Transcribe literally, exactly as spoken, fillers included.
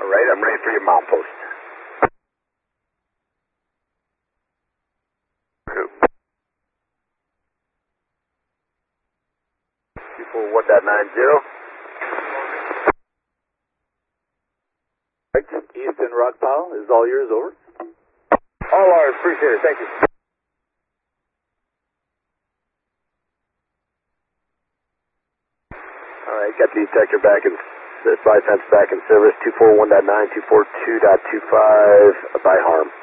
All right, I'm ready for your mount post. two four one point nine zero. Easton Rockpile is all yours, over. All ours, appreciate it, thank you. All right, got the detector back in, the slide fence back in service, two four one point nine, two four two point two five, by harm.